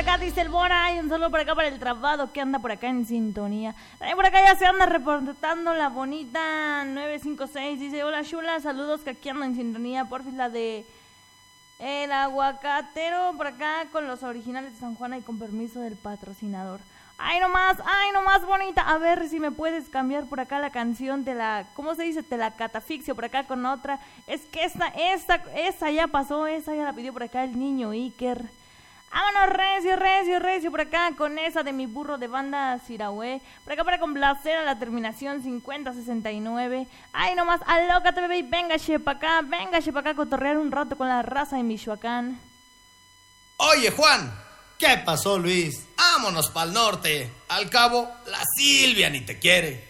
acá dice el Bora, y un saludo por acá para el trabado que anda por acá en sintonía. También por acá ya se anda reportando la bonita 956, dice, hola chula, saludos que aquí ando en sintonía, porfis la de el aguacatero por acá con los originales de San Juana y con permiso del patrocinador. Ay nomás bonita, a ver si me puedes cambiar por acá la canción de la, ¿cómo se dice? Te la catafixio por acá con otra. Es que esa ya pasó, esa ya la pidió por acá el niño Iker. Vámonos recio por acá con esa de mi burro de banda Sirahue. Por acá para complacer a la terminación 5069. Ay nomás, alócate bebé y véngase pa' acá a cotorrear un rato con la raza de Michoacán. Oye Juan, ¿qué pasó Luis? Vámonos pa'l norte. Al cabo, la Silvia ni te quiere.